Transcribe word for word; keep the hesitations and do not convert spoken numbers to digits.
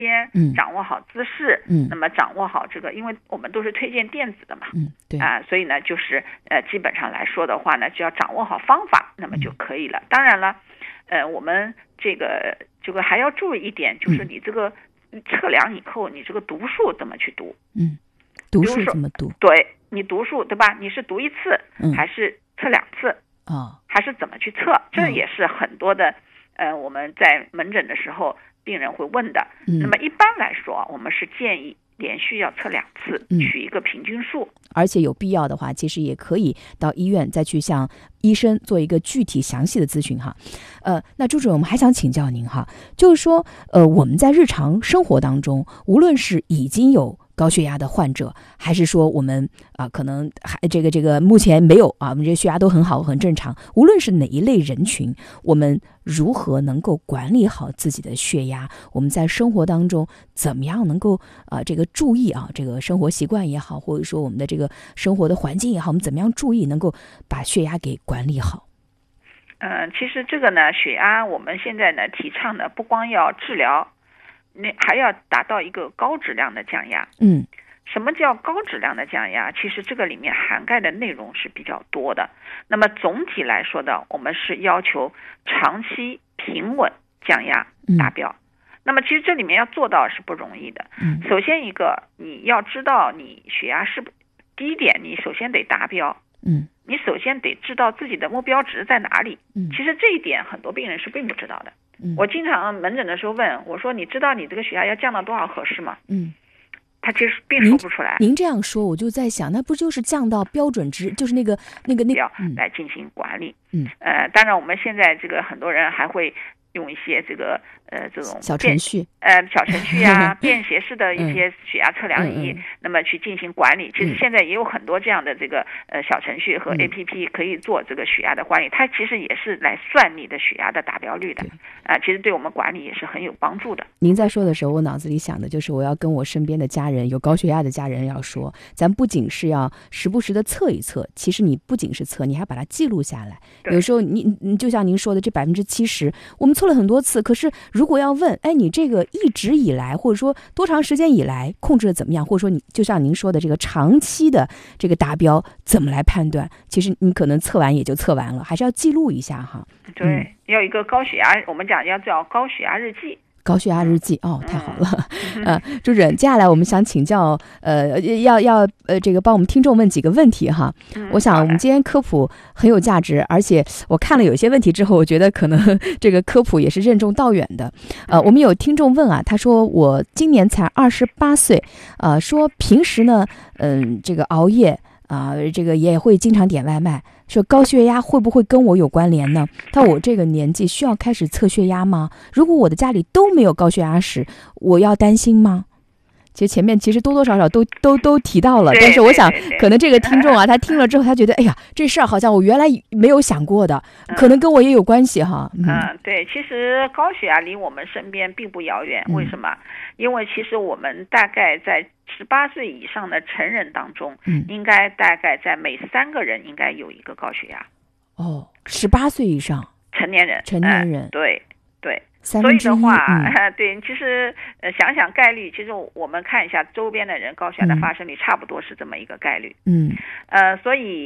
间， 嗯， 掌握好姿势， 嗯， 那么掌握好这个，因为我们都是推荐电子的嘛， 嗯，对啊，所以呢，就是呃，基本上来说的话呢，就要掌握好方法，那么就可以了。嗯、当然了，呃，我们这个这个还要注意一点，就是你这个测量以后，你这个读数怎么去读？ 嗯，读数怎么读？ 对，你读数对吧？你是读一次， 嗯、 还是测两次？ 哦， 还是怎么去测？这也是很多的，呃，我们在门诊的时候病人会问的。 嗯、 那么一般来说，我们是建议连续要测两次， 嗯、 取一个平均数。 而且有必要的话，其实也可以到医院再去向医生做一个具体详细的咨询哈。呃，那朱主任，我们还想请教您哈，就是说，呃，我们在日常生活当中，无论是已经有高血压的患者，还是说我们啊、呃，可能还这个这个目前没有啊，我们这血压都很好很正常。无论是哪一类人群，我们如何能够管理好自己的血压？我们在生活当中怎么样能够啊、呃、这个注意啊这个生活习惯也好，或者说我们的这个生活的环境也好，我们怎么样注意能够把血压给管理好？ 嗯，其实这个呢，血压我们现在呢提倡呢，不光要治疗。那还要达到一个高质量的降压。 嗯， 什么叫高质量的降压？其实这个里面涵盖的内容是比较多的。那么总体来说的，我们是要求长期平稳降压达标。嗯、那么其实这里面要做到是不容易的。 嗯， 首先一个，你要知道你血压是第一点，你首先得达标。 嗯， 你首先得知道自己的目标值在哪里。 嗯， 其实这一点很多病人是并不知道的。我经常门诊的时候问我说：“你知道你这个血压要降到多少合适吗？” 嗯， 他其实并说不出来。 您, 您这样说，我就在想，那不就是降到标准值，就是那个那个那个来进行管理。 嗯， 呃，当然我们现在这个很多人还会用一些这个呃这种小程序， 呃小程序啊，便携式的一些血压测量仪， 嗯嗯、 那么去进行管理。其实现在也有很多这样的这个呃小程序和 A P P 可以做这个血压的管理，它其实也是来算你的血压的达标率的。啊、呃，其实对我们管理也是很有帮助的。 您在说的时候，我脑子里想的就是我要跟我身边的家人，有高血压的家人要说，咱不仅是要时不时的测一测，其实你不仅是测，你还把它记录下来。有时候你你就像您说的，这百分之七十，我们测了很多次，可是如果要问，哎，你这个一直以来，或者说多长时间以来控制的怎么样，或者说你就像您说的这个长期的这个达标怎么来判断？其实你可能测完也就测完了，还是要记录一下哈。 对，嗯、要一个高血压，我们讲要叫高血压日记。 高血压日记哦，太好了，嗯、呃，朱主任，接下来我们想请教，呃，要要呃，这个帮我们听众问几个问题哈。 嗯、 我想我们今天科普很有价值，而且我看了有些问题之后，我觉得可能这个科普也是任重道远的。呃，我们有听众问啊，他说我今年才二十八岁，呃，说平时呢，嗯、呃，这个熬夜啊、呃，这个也会经常点外卖。说高血压会不会跟我有关联呢？到我这个年纪需要开始测血压吗？如果我的家里都没有高血压史，我要担心吗？其实前面其实多多少少都都都提到了，但是我想可能这个听众啊，他听了之后他觉得，哎呀，这事儿好像我原来没有想过的，可能跟我也有关系哈。 嗯，嗯对，其实高血压离我们身边并不遥远，为什么？因为其实我们大概在十八岁以上的成人当中，嗯，应该大概在每三个人应该有一个高血压。 哦，十八岁以上成年人， 成年人， 呃、对对。 所以的话， 嗯、 对，其实呃想想概率，其实我们看一下周边的人高血压的发生率，差不多是这么一个概率。 嗯， 呃，所以。